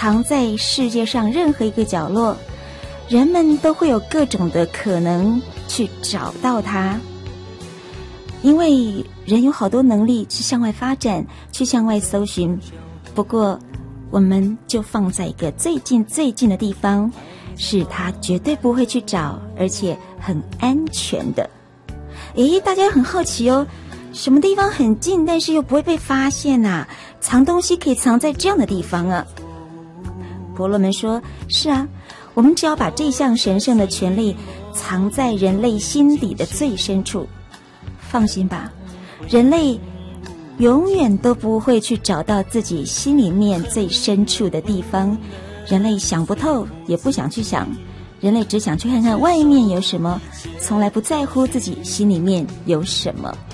藏在世界上任何一个角落，人们都会有各种的可能去找到它。因为人有好多能力去向外发展，去向外搜寻，不过我们就放在一个最近的地方，是他绝对不会去找，而且很安全的。大家很好奇哦，什么地方很近但是又不会被发现啊？藏东西可以藏在这样的地方啊？婆罗门说，是啊，我们只要把这项神圣的权利藏在人类心底的最深处，放心吧，人类永远都不会去找到自己心里面最深处的地方。人类想不透，也不想去想，人类只想去看看外面有什么，从来不在乎自己心里面有什么。